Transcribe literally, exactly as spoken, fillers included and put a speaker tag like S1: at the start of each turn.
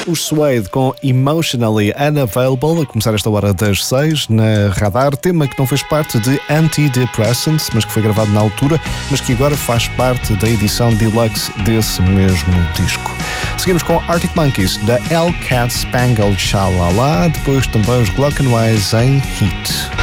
S1: Os Suede com Emotionally Unavailable, a começar esta hora das seis na Radar, tema que não fez parte de Antidepressants, mas que foi gravado na altura, mas que agora faz parte da edição deluxe desse mesmo disco. Seguimos com Arctic Monkeys, da Hellcat Spangled Sha-La-La, depois também os Glockenwise em Heat.